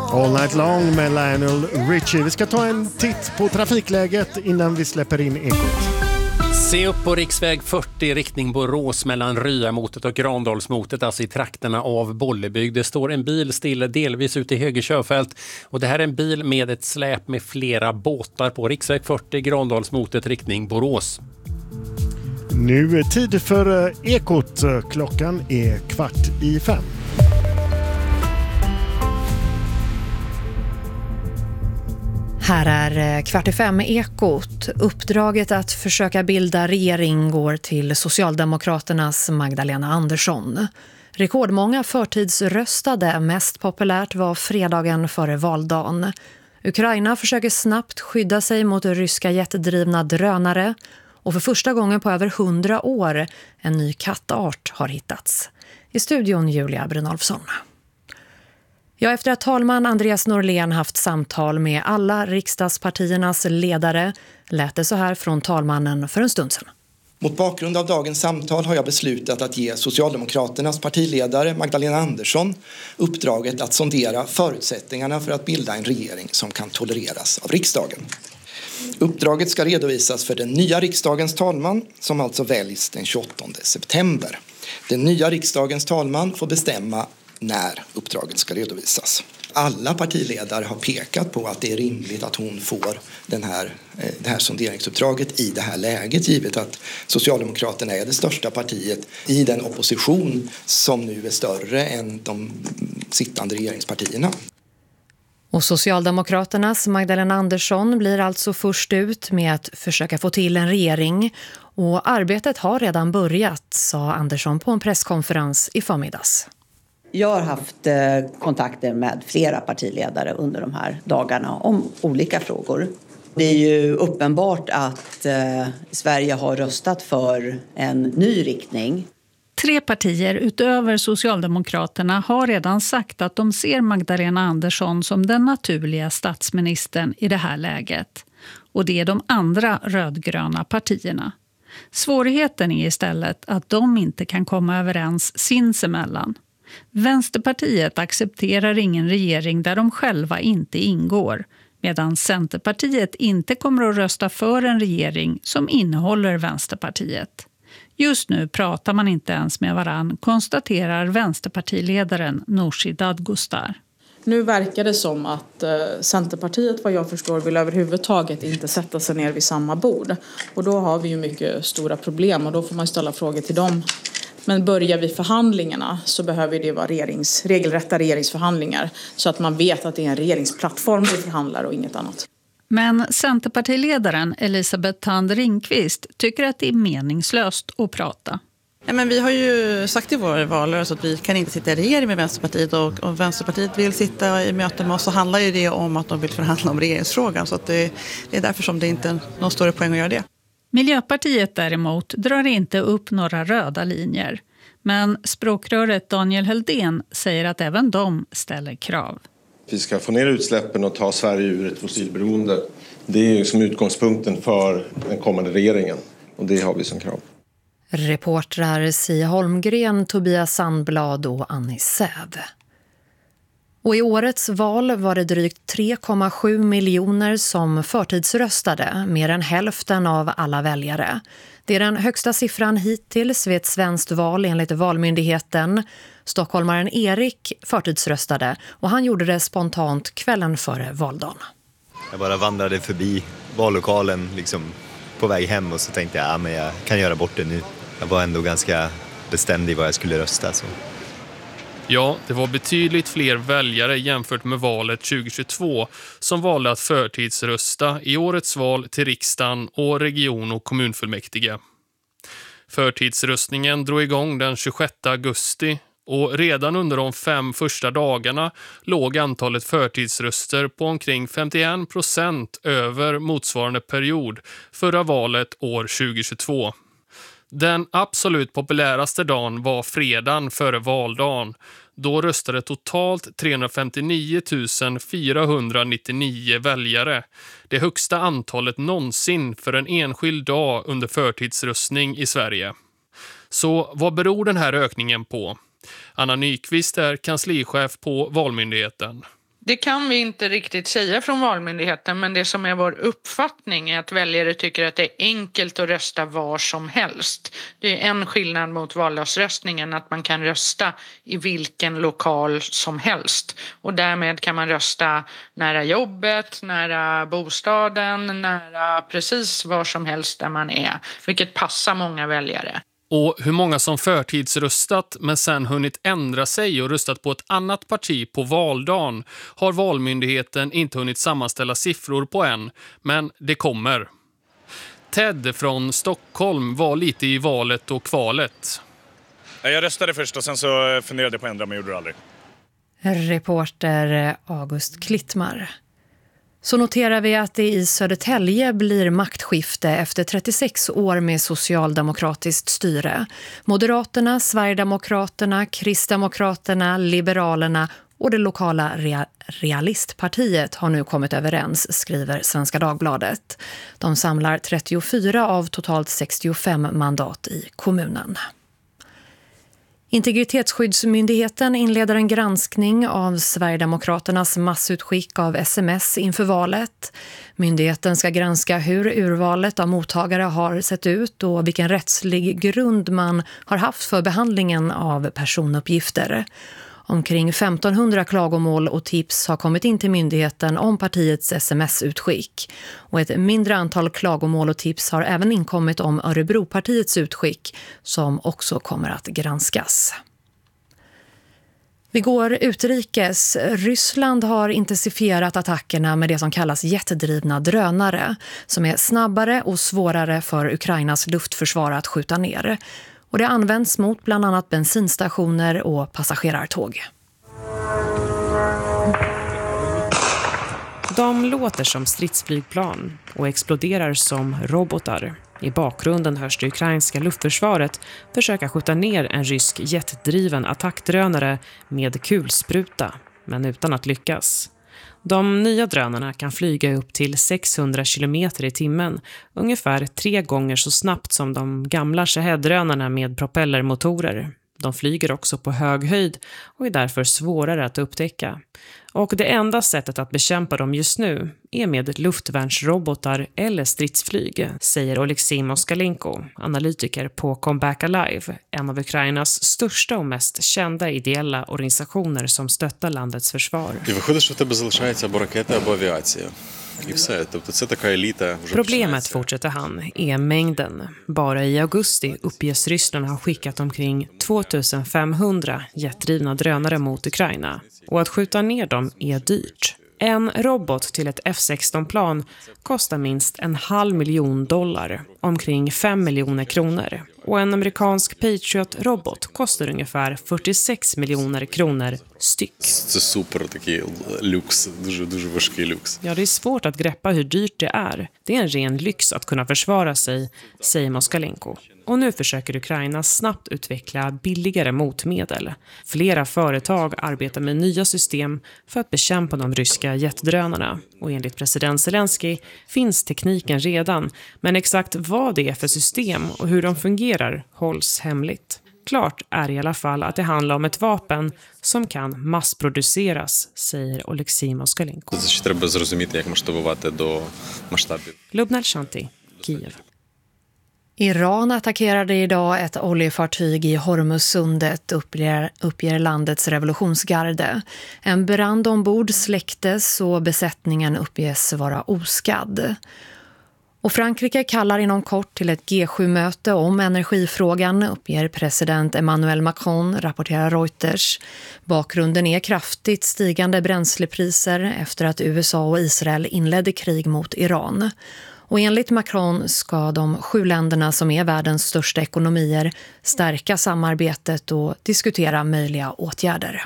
All Night Long med Lionel Richie. Vi ska ta en titt på trafikläget innan vi släpper in Ekot. Se upp på riksväg 40 riktning Borås mellan Ryamotet och Grandalsmotet, alltså i trakterna av Bollebygd. Det står en bil stilla delvis ute i höger körfält och det här är en bil med ett släp med flera båtar på riksväg 40 Grandalsmotet riktning Borås. Nu är tid för Ekot. Klockan är 4:45. Här är 4:45 Ekot. Uppdraget att försöka bilda regering går till Socialdemokraternas Magdalena Andersson. Rekordmånga förtidsröstade, mest populärt var fredagen före valdagen. Ukraina försöker snabbt skydda sig mot ryska jetdrivna drönare och för första gången på över 100 år en ny kattart har hittats. I studion Julia Brynolfsson. Ja, efter att talman Andreas Norlén haft samtal med alla riksdagspartiernas ledare lät det så här från talmannen för en stund sedan. Mot bakgrund av dagens samtal har jag beslutat att ge Socialdemokraternas partiledare Magdalena Andersson uppdraget att sondera förutsättningarna för att bilda en regering som kan tolereras av riksdagen. Uppdraget ska redovisas för den nya riksdagens talman som alltså väljs den 28 september. Den nya riksdagens talman får bestämma när uppdraget ska redovisas. Alla partiledare har pekat på att det är rimligt att hon får det här sonderingsuppdraget i det här läget, givet att Socialdemokraterna är det största partiet i den opposition som nu är större än de sittande regeringspartierna. Och Socialdemokraternas Magdalena Andersson blir alltså först ut med att försöka få till en regering och arbetet har redan börjat, sa Andersson på en presskonferens i förmiddags. Jag har haft kontakter med flera partiledare under de här dagarna om olika frågor. Det är ju uppenbart att Sverige har röstat för en ny riktning. 3 partier utöver Socialdemokraterna har redan sagt att de ser Magdalena Andersson som den naturliga statsministern i det här läget. Och det är de andra rödgröna partierna. Svårigheten är istället att de inte kan komma överens sinsemellan. Vänsterpartiet accepterar ingen regering där de själva inte ingår, medan Centerpartiet inte kommer att rösta för en regering som innehåller Vänsterpartiet. Just nu pratar man inte ens med varann, konstaterar vänsterpartiledaren Nooshi Dadgostar. Nu verkar det som att Centerpartiet, vad jag förstår, vill överhuvudtaget inte sätta sig ner vid samma bord. Och då har vi ju mycket stora problem och då får man ställa frågor till dem. Men börjar vi förhandlingarna så behöver det vara regelrätta regeringsförhandlingar så att man vet att det är en regeringsplattform vi förhandlar och inget annat. Men Centerpartiledaren Elisabeth Thand Ringqvist tycker att det är meningslöst att prata. Ja, men vi har ju sagt i våra valrörelse att vi kan inte sitta i regering med Vänsterpartiet och Vänsterpartiet vill sitta i möten med oss, så handlar ju det om att de vill förhandla om regeringsfrågan, så att det är därför som det inte är någon större poäng att göra det. Miljöpartiet däremot drar inte upp några röda linjer. Men språkröret Daniel Heldén säger att även de ställer krav. Vi ska få ner utsläppen och ta Sverige ur ett fossilberoende. Det är ju som utgångspunkten för den kommande regeringen och det har vi som krav. Reportrar Sia Holmgren, Tobias Sandblad och Annie Säv. Och i årets val var det drygt 3,7 miljoner som förtidsröstade, mer än hälften av alla väljare. Det är den högsta siffran hittills vid ett svenskt val enligt Valmyndigheten. Stockholmaren Erik förtidsröstade och han gjorde det spontant kvällen före valdagen. Jag bara vandrade förbi vallokalen liksom på väg hem och så tänkte jag men jag kan göra bort det nu. Jag var ändå ganska bestämd i vad jag skulle rösta. Så. Ja, det var betydligt fler väljare jämfört med valet 2022 som valde att förtidsrösta i årets val till riksdagen och region- och kommunfullmäktige. Förtidsröstningen drog igång den 26 augusti och redan under de 5 första dagarna låg antalet förtidsröster på omkring 51% över motsvarande period förra valet år 2022. Den absolut populäraste dagen var fredagen före valdagen. Då röstade totalt 359 499 väljare. Det högsta antalet någonsin för en enskild dag under förtidsröstning i Sverige. Så vad beror den här ökningen på? Anna Nyqvist är kanslichef på Valmyndigheten. Det kan vi inte riktigt säga från Valmyndigheten, men det som är vår uppfattning är att väljare tycker att det är enkelt att rösta var som helst. Det är en skillnad mot vardagsröstningen, att man kan rösta i vilken lokal som helst. Och därmed kan man rösta nära jobbet, nära bostaden, nära precis var som helst där man är. Vilket passar många väljare. Och hur många som förtidsröstat men sen hunnit ändra sig och röstat på ett annat parti på valdagen har Valmyndigheten inte hunnit sammanställa siffror på än, men det kommer. Ted från Stockholm var lite i valet och kvalet. Jag röstade först och sen så funderade jag på att ändra, men gjorde det aldrig. Reporter August Klittmar. Så noterar vi att det i Södertälje blir maktskifte efter 36 år med socialdemokratiskt styre. Moderaterna, Sverigedemokraterna, Kristdemokraterna, Liberalerna och det lokala Realistpartiet har nu kommit överens, skriver Svenska Dagbladet. De samlar 34 av totalt 65 mandat i kommunen. Integritetsskyddsmyndigheten inleder en granskning av Sverigedemokraternas massutskick av sms inför valet. Myndigheten ska granska hur urvalet av mottagare har sett ut och vilken rättslig grund man har haft för behandlingen av personuppgifter. Omkring 1500 klagomål och tips har kommit in till myndigheten om partiets sms-utskick. Och ett mindre antal klagomål och tips har även inkommit om Örebropartiets utskick som också kommer att granskas. Vi går utrikes. Ryssland har intensifierat attackerna med det som kallas jetdrivna drönare som är snabbare och svårare för Ukrainas luftförsvar att skjuta ner. Och det används mot bland annat bensinstationer och passagerartåg. De låter som stridsflygplan och exploderar som robotar. I bakgrunden hörs det ukrainska luftförsvaret försöka skjuta ner en rysk jetdriven attackdrönare med kulspruta, men utan att lyckas. De nya drönarna kan flyga upp till 600 km i timmen, ungefär 3 gånger så snabbt som de gamla Shahed-drönarna med propellermotorer. De flyger också på hög höjd och är därför svårare att upptäcka. Och det enda sättet att bekämpa dem just nu är med luftvärnsrobotar eller stridsflyg, säger Oleksij Moskalenko, analytiker på Comeback Alive, en av Ukrainas största och mest kända ideella organisationer som stöttar landets försvar. Problemet, fortsätter han, är mängden. Bara i augusti uppges Ryssland ha skickat omkring 2500 jetdrivna drönare mot Ukraina. Och att skjuta ner dem är dyrt. En robot till ett F-16-plan kostar minst $500 000, omkring 5 miljoner kronor. Och en amerikansk Patriot-robot kostar ungefär 46 miljoner kronor styck. Ja, det är svårt att greppa hur dyrt det är. Det är en ren lyx att kunna försvara sig, säger Moskalenko. Och nu försöker Ukraina snabbt utveckla billigare motmedel. Flera företag arbetar med nya system för att bekämpa de ryska jetdrönarna. Och enligt president Zelensky finns tekniken redan. Men exakt vad det är för system och hur de fungerar hålls hemligt. Klart är i alla fall att det handlar om ett vapen som kan massproduceras, säger Oleksij Moskalenko. Lubna Shanti, Kiev. Iran attackerade idag ett oljefartyg i Hormuzsundet, uppger landets revolutionsgarde. En brand ombord släcktes och besättningen uppges vara oskadd. Och Frankrike kallar inom kort till ett G7-möte om energifrågan, uppger president Emmanuel Macron, rapporterar Reuters. Bakgrunden är kraftigt stigande bränslepriser efter att USA och Israel inledde krig mot Iran. Och enligt Macron ska de 7 länderna som är världens största ekonomier stärka samarbetet och diskutera möjliga åtgärder.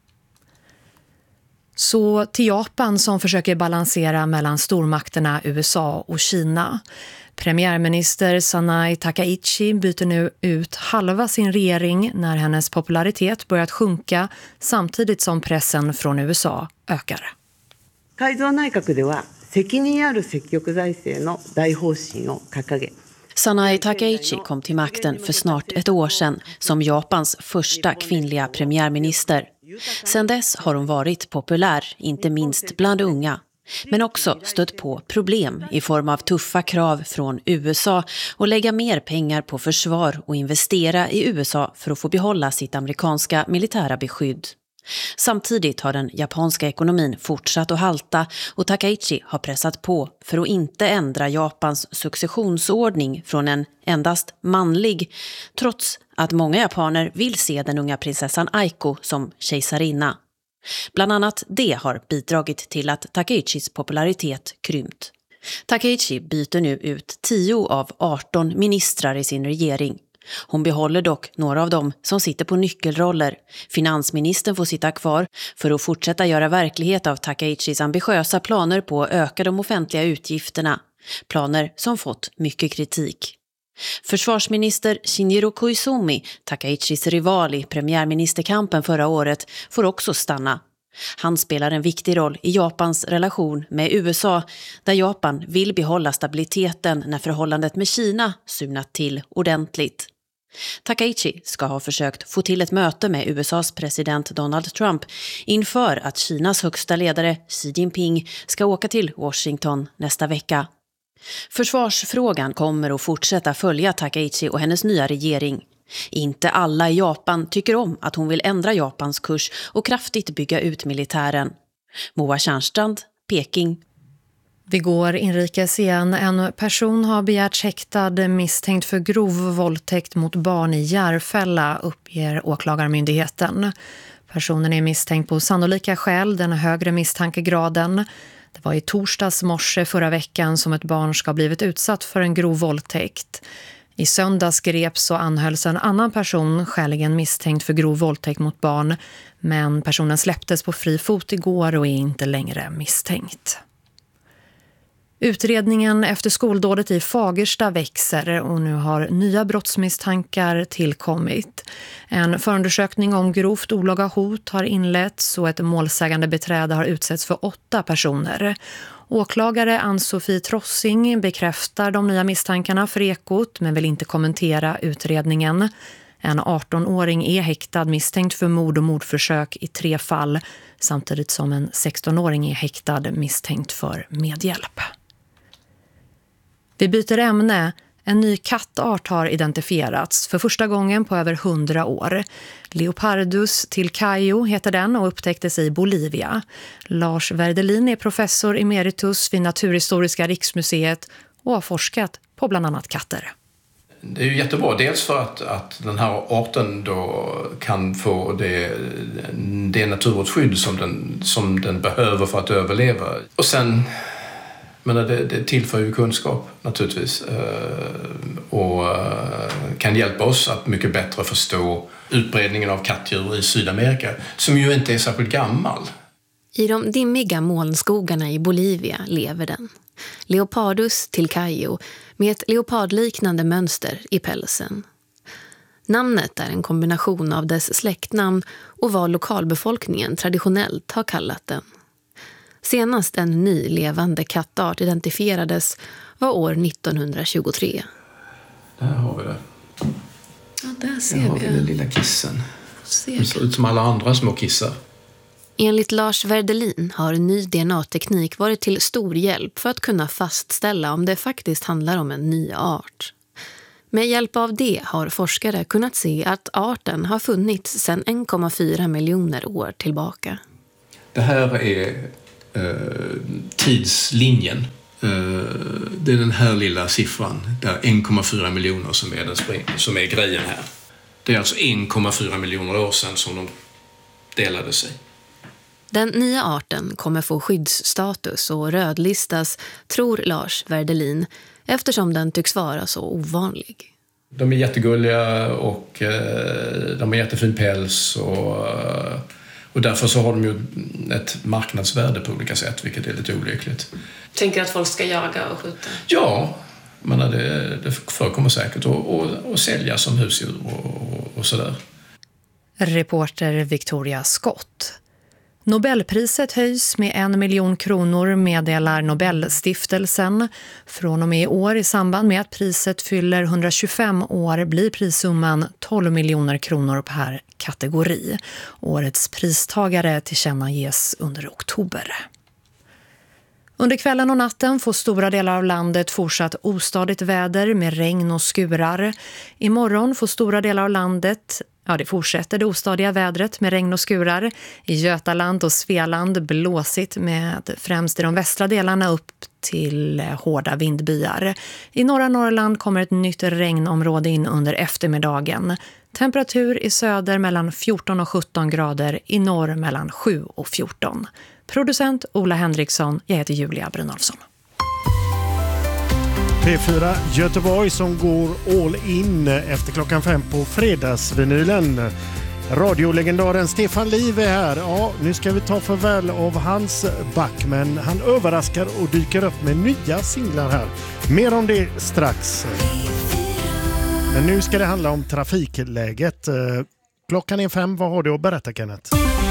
Så till Japan som försöker balansera mellan stormakterna USA och Kina. Premiärminister Sanai Takaichi byter nu ut halva sin regering när hennes popularitet börjat sjunka samtidigt som pressen från USA ökar. Sanai Takaichi kom till makten för snart ett år sedan som Japans första kvinnliga premiärminister. Sedan dess har hon varit populär, inte minst bland unga. Men också stött på problem i form av tuffa krav från USA och lägga mer pengar på försvar och investera i USA för att få behålla sitt amerikanska militära beskydd. Samtidigt har den japanska ekonomin fortsatt att halta och Takaichi har pressat på för att inte ändra Japans successionsordning från en endast manlig, trots att många japaner vill se den unga prinsessan Aiko som kejsarinna. Bland annat det har bidragit till att Takaichis popularitet krympt. Takaichi byter nu ut 10 av 18 ministrar i sin regering. Hon behåller dock några av dem som sitter på nyckelroller. Finansministern får sitta kvar för att fortsätta göra verklighet av Takaichis ambitiösa planer på att öka de offentliga utgifterna. Planer som fått mycket kritik. Försvarsminister Shinjiro Koizumi, Takaichis rival i premiärministerkampen förra året, får också stanna. Han spelar en viktig roll i Japans relation med USA, där Japan vill behålla stabiliteten när förhållandet med Kina surnat till ordentligt. Takaichi ska ha försökt få till ett möte med USAs president Donald Trump inför att Kinas högsta ledare Xi Jinping ska åka till Washington nästa vecka. Försvarsfrågan kommer att fortsätta följa Takaichi och hennes nya regering. Inte alla i Japan tycker om att hon vill ändra Japans kurs och kraftigt bygga ut militären. Moa Tjärnstrand, Peking. Vi går inrikes igen. En person har begärts häktad misstänkt för grov våldtäkt mot barn i Järfälla, uppger åklagarmyndigheten. Personen är misstänkt på sannolika skäl, den högre misstankegraden. Det var i torsdags morse förra veckan som ett barn ska ha blivit utsatt för en grov våldtäkt. I söndags greps och anhölls en annan person skäligen misstänkt för grov våldtäkt mot barn. Men personen släpptes på fri fot igår och är inte längre misstänkt. Utredningen efter skoldådet i Fagersta växer och nu har nya brottsmisstankar tillkommit. En förundersökning om grovt olaga hot har inletts och ett målsägande beträde har utsetts för 8 personer. Åklagare Ann-Sofie Trossing bekräftar de nya misstankarna för Ekot men vill inte kommentera utredningen. En 18-åring är häktad misstänkt för mord och mordförsök i 3 fall, samtidigt som en 16-åring är häktad misstänkt för medhjälp. Vi byter ämne. En ny kattart har identifierats för första gången på över 100 år. Leopardus tilcaio heter den och upptäcktes i Bolivia. Lars Werdelin är professor emeritus vid Naturhistoriska riksmuseet och har forskat på bland annat katter. Det är ju jättebra, dels för att den här arten då kan få det naturvårdsskydd som den behöver för att överleva. Och sen, men det tillför ju kunskap naturligtvis och kan hjälpa oss att mycket bättre förstå utbredningen av kattdjur i Sydamerika, som ju inte är särskilt gammal. I de dimmiga molnskogarna i Bolivia lever den. Leopardus tilcaio med ett leopardliknande mönster i pälsen. Namnet är en kombination av dess släktnamn och vad lokalbefolkningen traditionellt har kallat den. Senast en ny levande kattart identifierades var år 1923. Där har vi det. Ja, där ser vi den lilla kissen. Ser det ser ut som alla andra små kissar. Enligt Lars Werdelin har ny DNA-teknik varit till stor hjälp för att kunna fastställa om det faktiskt handlar om en ny art. Med hjälp av det har forskare kunnat se att arten har funnits sedan 1,4 miljoner år tillbaka. Det här är tidslinjen. Det är den här lilla siffran, där 1,4 miljoner som är grejen här. Det är alltså 1,4 miljoner år sedan som de delade sig. Den nya arten kommer få skyddsstatus och rödlistas, tror Lars Werdelin, eftersom den tycks vara så ovanlig. De är jättegulliga och de har jättefin päls och därför så har de ju ett marknadsvärde på olika sätt, vilket är lite olyckligt. Tänker att folk ska jaga och skjuta? Ja, men det förekommer säkert och sälja som husdjur och sådär. Reporter Victoria Scott. Nobelpriset höjs med 1 miljon kronor, meddelar Nobelstiftelsen. Från och med i år i samband med att priset fyller 125 år blir prissumman 12 miljoner kronor per kategori. Årets pristagare tillkännages under oktober. Under kvällen och natten får stora delar av landet fortsatt ostadigt väder med regn och skurar. Imorgon får stora delar av landet det fortsätter det ostadiga vädret med regn och skurar. I Götaland och Svealand blåsigt med främst i de västra delarna upp till hårda vindbyar. I norra Norrland kommer ett nytt regnområde in under eftermiddagen. Temperatur i söder mellan 14 och 17 grader, i norr mellan 7 och 14. Producent Ola Henriksson, jag heter Julia Brynolfsson. P4 Göteborg som går all in efter klockan 5 på fredagsvinylen. Radiolegendaren Stefan Liv är här. Ja, nu ska vi ta farväl av hans back, men han överraskar och dyker upp med nya singlar här. Mer om det strax. Men nu ska det handla om trafikläget. Klockan är 5, vad har du att berätta, Kenneth?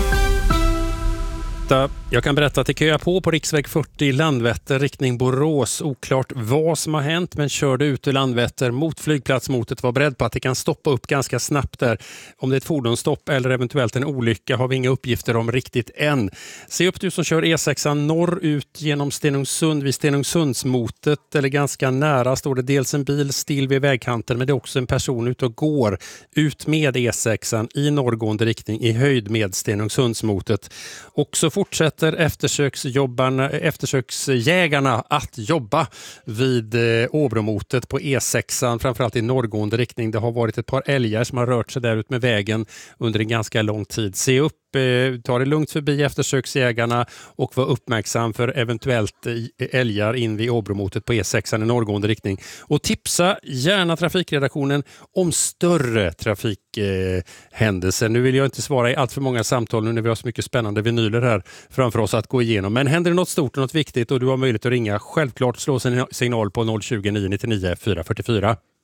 Jag kan berätta att det köar på riksväg 40 Landvetter, riktning Borås. Oklart vad som har hänt, men körde ut ur Landvetter mot flygplatsmotet. Var beredd på att det kan stoppa upp ganska snabbt där. Om det är ett fordonsstopp eller eventuellt en olycka har vi inga uppgifter om riktigt än. Se upp du som kör E6 norrut genom Stenungsund vid Stenungsundsmotet, eller ganska nära står det dels en bil still vid vägkanten, men det är också en person ute och går ut med E6 i norrgående riktning i höjd med Stenungsundsmotet. Och så fortsätter eftersöksjägarna att jobba vid Åbromotet på E6, framförallt i norrgående riktning. Det har varit ett par älgar som har rört sig där ut med vägen under en ganska lång tid. Se upp, ta det lugnt förbi eftersöksjägarna och var uppmärksam för eventuellt älgar in vid Åbromotet på E6 i norrgående riktning. Och tipsa gärna trafikredaktionen om större trafikhändelser. Nu vill jag inte svara i allt för många samtal nu när vi har så mycket spännande vinyler här framför oss att gå igenom. Men händer det något stort och något viktigt och du har möjlighet att ringa, självklart slå signal på 020 999 444.